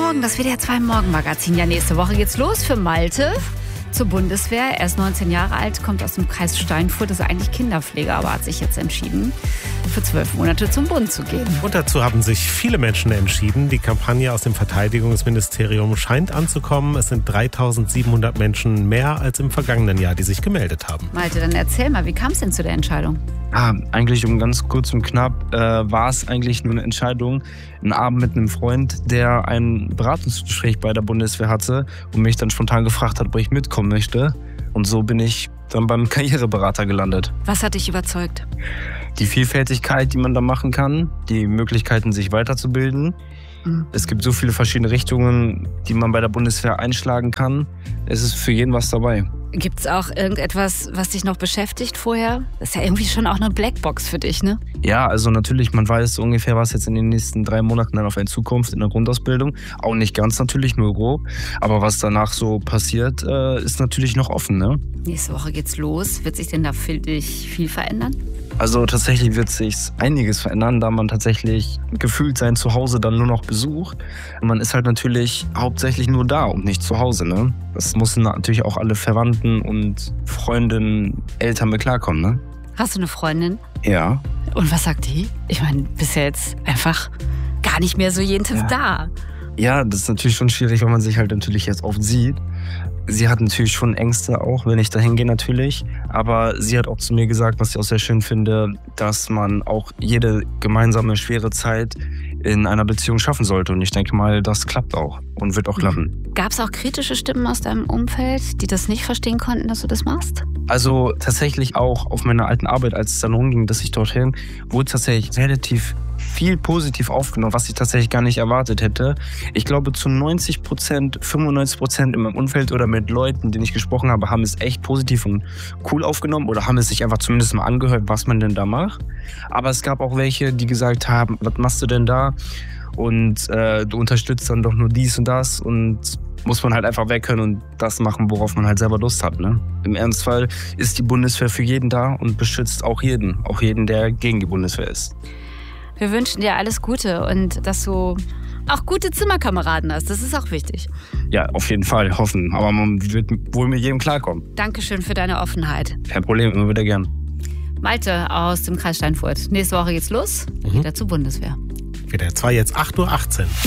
Morgen, das WDR 2 Morgenmagazin. Ja, nächste Woche geht's los für Malte zur Bundeswehr. Er ist 19 Jahre alt, kommt aus dem Kreis Steinfurt, ist eigentlich Kinderpfleger, aber hat sich jetzt entschieden, für 12 Monate zum Bund zu gehen. Und dazu haben sich viele Menschen entschieden. Die Kampagne aus dem Verteidigungsministerium scheint anzukommen. Es sind 3.700 Menschen mehr als im vergangenen Jahr, die sich gemeldet haben. Malte, dann erzähl mal, wie kam es denn zu der Entscheidung? Eigentlich um ganz kurz und knapp war es eigentlich nur eine Entscheidung, einen Abend mit einem Freund, der ein Beratungsgespräch bei der Bundeswehr hatte und mich dann spontan gefragt hat, ob ich mitkommen möchte. Und so bin ich dann beim Karriereberater gelandet. Was hat dich überzeugt? Die Vielfältigkeit, die man da machen kann, die Möglichkeiten, sich weiterzubilden. Es gibt so viele verschiedene Richtungen, die man bei der Bundeswehr einschlagen kann. Es ist für jeden was dabei. Gibt es auch irgendetwas, was dich noch beschäftigt vorher? Das ist ja irgendwie schon auch eine Blackbox für dich, ne? Ja, also natürlich, man weiß ungefähr, was jetzt in den nächsten 3 Monaten dann auf einen zukommt in der Grundausbildung. Auch nicht ganz natürlich, nur grob. Aber was danach so passiert, ist natürlich noch offen, ne? Nächste Woche geht's los. Wird sich denn da für dich viel verändern? Also tatsächlich wird sich einiges verändern, da man tatsächlich gefühlt sein Zuhause dann nur noch besucht. Man ist halt natürlich hauptsächlich nur da und nicht zu Hause, ne? Das müssen natürlich auch alle Verwandten und Freundinnen, Eltern mit klarkommen, ne? Hast du eine Freundin? Ja. Und was sagt die? Ich meine, bist ja jetzt einfach gar nicht mehr so jeden Tag da. Ja, das ist natürlich schon schwierig, weil man sich halt natürlich jetzt oft sieht. Sie hat natürlich schon Ängste auch, wenn ich da hingehe natürlich. Aber sie hat auch zu mir gesagt, was ich auch sehr schön finde, dass man auch jede gemeinsame schwere Zeit in einer Beziehung schaffen sollte. Und ich denke mal, das klappt auch und wird auch klappen. Gab es auch kritische Stimmen aus deinem Umfeld, die das nicht verstehen konnten, dass du das machst? Also tatsächlich auch auf meiner alten Arbeit, als es dann rumging, dass ich dorthin, wurde tatsächlich relativ viel positiv aufgenommen, was ich tatsächlich gar nicht erwartet hätte. Ich glaube, zu 90%, 95% in meinem Umfeld oder mit Leuten, denen ich gesprochen habe, haben es echt positiv und cool aufgenommen oder haben es sich einfach zumindest mal angehört, was man denn da macht. Aber es gab auch welche, die gesagt haben, was machst du denn da? Und du unterstützt dann doch nur dies und das und muss man halt einfach weg können und das machen, worauf man halt selber Lust hat, ne? Im Ernstfall ist die Bundeswehr für jeden da und beschützt auch jeden, der gegen die Bundeswehr ist. Wir wünschen dir alles Gute und dass du auch gute Zimmerkameraden hast. Das ist auch wichtig. Ja, auf jeden Fall, hoffen. Aber man wird wohl mit jedem klarkommen. Dankeschön für deine Offenheit. Kein Problem, immer wieder gern. Malte aus dem Kreis Steinfurt. Nächste Woche geht's los. Wieder zur Bundeswehr. WDR 2 jetzt 8.18 Uhr.